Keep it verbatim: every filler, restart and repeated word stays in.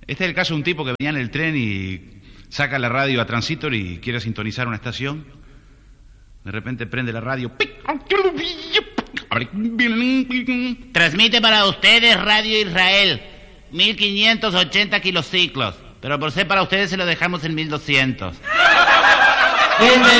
Este es el caso de un tipo que venía en el tren y saca la radio a Transitor y quiere sintonizar una estación. De repente prende la radio. Transmite para ustedes Radio Israel, mil quinientos ochenta kilociclos. Pero por ser para ustedes se lo dejamos en mil doscientos.